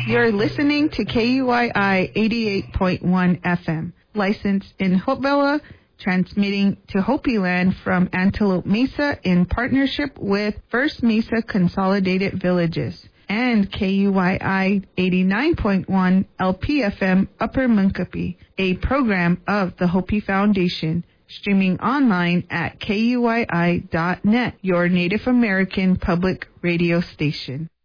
You're listening to KUYI 88.1 FM, licensed in Hopewell, transmitting to Hopi Land from Antelope Mesa in partnership with First Mesa Consolidated Villages, and KUYI 89.1 LPFM Upper Munkapi, a program of the Hopi Foundation, streaming online at KUYI.net, your Native American public radio station.